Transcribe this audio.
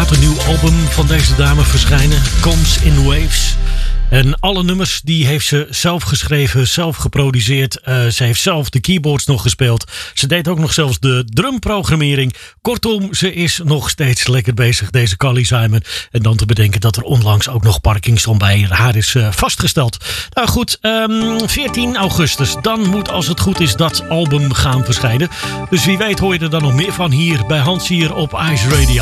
gaat een nieuw album van deze dame verschijnen. Comes in Waves. En alle nummers die heeft ze zelf geschreven, zelf geproduceerd. Ze heeft zelf de keyboards nog gespeeld. Ze deed ook nog zelfs de drumprogrammering. Kortom, ze is nog steeds lekker bezig, deze Carly Simon. En dan te bedenken dat er onlangs ook nog Parkinson bij haar is vastgesteld. Nou goed, 14 augustus. Dan moet, als het goed is, dat album gaan verschijnen. Dus wie weet hoor je er dan nog meer van hier bij Hans hier op Ice Radio.